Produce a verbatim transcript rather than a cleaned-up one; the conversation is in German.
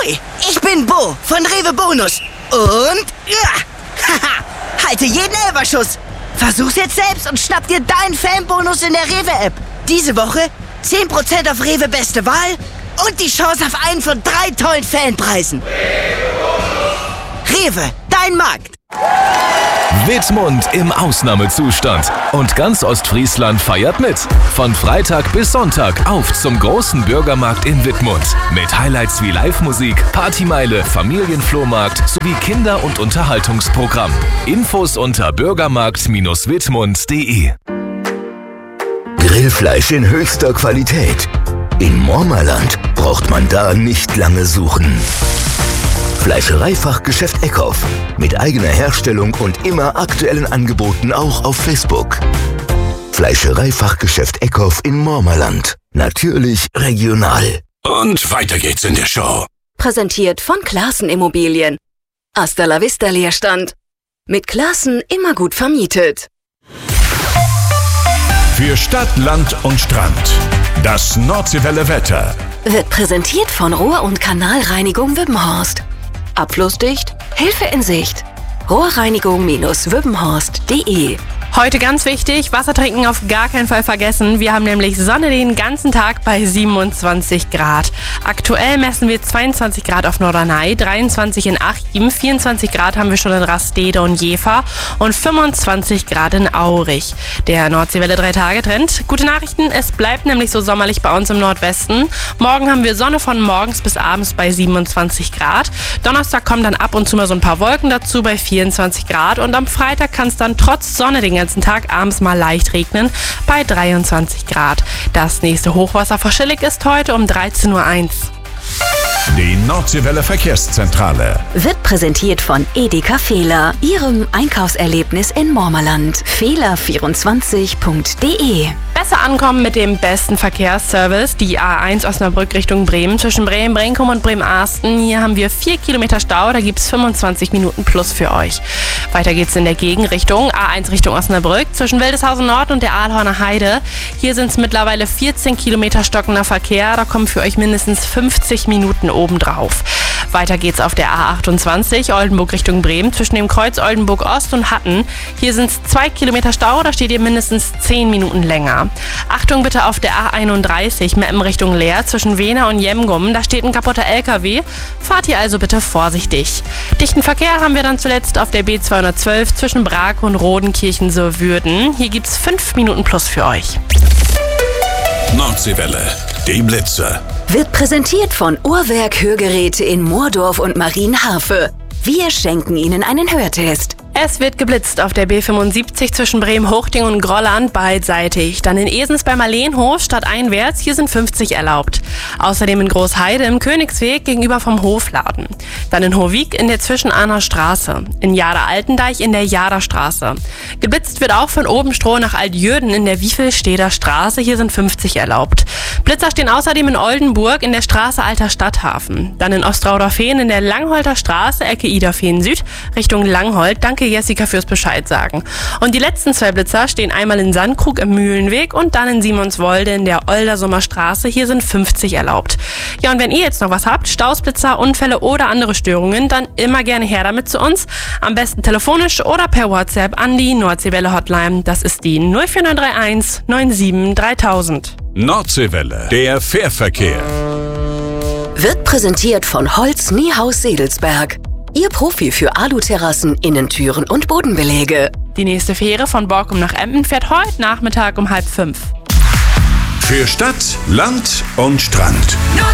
Ahoi, ich bin Bo von Rewe Bonus. Und, ja, haha, halte jeden Elferschuss. Versuch's jetzt selbst und schnapp dir deinen Fanbonus in der Rewe-App. Diese Woche zehn Prozent auf Rewe Beste Wahl und die Chance auf einen von drei tollen Fanpreisen. Rewe, dein Markt. Wittmund im Ausnahmezustand und ganz Ostfriesland feiert mit. Von Freitag bis Sonntag auf zum großen Bürgermarkt in Wittmund. Mit Highlights wie Live-Musik, Partymeile, Familienflohmarkt sowie Kinder- und Unterhaltungsprogramm. Infos unter bürgermarkt Bindestrich wittmund punkt de. Grillfleisch in höchster Qualität. In Mormerland braucht man da nicht lange suchen. Fleischereifachgeschäft Eckhoff. Mit eigener Herstellung und immer aktuellen Angeboten auch auf Facebook. Fleischereifachgeschäft Eckhoff in Mormerland. Natürlich regional. Und weiter geht's in der Show. Präsentiert von Classen Immobilien. Hasta la vista Leerstand. Mit Classen immer gut vermietet. Für Stadt, Land und Strand. Das Nordseewelle Wetter. Wird präsentiert von Rohr- und Kanalreinigung Wippenhorst. Abflussdicht, Hilfe in Sicht. Rohrreinigung Bindestrich wippenhorst punkt de. Heute ganz wichtig, Wasser trinken auf gar keinen Fall vergessen. Wir haben nämlich Sonne den ganzen Tag bei siebenundzwanzig Grad. Aktuell messen wir zweiundzwanzig Grad auf Norderney, dreiundzwanzig in Achim, vierundzwanzig Grad haben wir schon in Rastede und Jever und fünfundzwanzig Grad in Aurich. Der Nordseewelle drei Tage Trend. Gute Nachrichten, es bleibt nämlich so sommerlich bei uns im Nordwesten. Morgen haben wir Sonne von morgens bis abends bei siebenundzwanzig Grad. Donnerstag kommen dann ab und zu mal so ein paar Wolken dazu bei vierundzwanzig Grad und am Freitag kann es dann trotz Sonne den ganzen Tag abends mal leicht regnen bei dreiundzwanzig Grad. Das nächste Hochwasser vor Schillig ist heute um dreizehn Uhr eins. Die Nordseewelle Verkehrszentrale Wird präsentiert von Edeka Fehler, Ihrem Einkaufserlebnis in Mormerland. Fehler vierundzwanzig punkt de. Besser ankommen mit dem besten Verkehrsservice. Die A eins Osnabrück Richtung Bremen zwischen Bremen-Brenkum und Bremen-Arsten. Hier haben wir vier Kilometer Stau, da gibt es fünfundzwanzig Minuten plus für euch. Weiter geht's in der Gegenrichtung. A eins Richtung Osnabrück zwischen Wildeshausen Nord und der Aalhorner Heide. Hier sind es mittlerweile vierzehn Kilometer stockender Verkehr. Da kommen für euch mindestens fünfzig Minuten obendrauf. Weiter geht's auf der A achtundzwanzig Oldenburg Richtung Bremen zwischen dem Kreuz Oldenburg Ost und Hatten. Hier sind es zwei Kilometer Stau, da steht ihr mindestens zehn Minuten länger. Achtung bitte auf der A einunddreißig Meppen Richtung Leer zwischen Wehner und Jemgum. Da steht ein kaputter L K W. Fahrt ihr also bitte vorsichtig. Dichten Verkehr haben wir dann zuletzt auf der B zweihundertzwölf zwischen Brake und Rodenkirchen zur Würden. Hier gibt's fünf Minuten plus für euch. Nordseewelle, die Blitze. Wird präsentiert von Uhrwerk Hörgeräte in Moordorf und Marienharfe. Wir schenken Ihnen einen Hörtest. Es wird geblitzt auf der B fünfundsiebzig zwischen Bremen-Hochding und Grolland beidseitig. Dann in Esens bei Marlenhof stadteinwärts, hier sind fünfzig erlaubt. Außerdem in Großheide im Königsweg gegenüber vom Hofladen. Dann in Hohwig in der Zwischenahner Straße. In Jada-Altendeich in der Jada-Straße. Geblitzt wird auch von Obenstroh nach Altjürden in der Wiefelsteder Straße, hier sind fünfzig erlaubt. Blitzer stehen außerdem in Oldenburg in der Straße Alter Stadthafen. Dann in Ostrauderfehn in der Langholter Straße, Ecke Iderfehn Süd, Richtung Langholt. Danke Jessica fürs Bescheid sagen. Und die letzten zwei Blitzer stehen einmal in Sandkrug im Mühlenweg und dann in Simonswolde in der Oldersumer Straße. Hier sind fünfzig erlaubt. Ja, und wenn ihr jetzt noch was habt, Staus, Blitzer, Unfälle oder andere Störungen, dann immer gerne her damit zu uns. Am besten telefonisch oder per WhatsApp an die Nordseewelle Hotline. Das ist die null vier neun drei eins neun sieben dreitausend. Nordseewelle, der Fährverkehr. Wird präsentiert von Holz Niehaus Sedelsberg. Ihr Profi für Aluterrassen, Innentüren und Bodenbeläge. Die nächste Fähre von Borkum nach Emden fährt heute Nachmittag um halb fünf. Für Stadt, Land und Strand.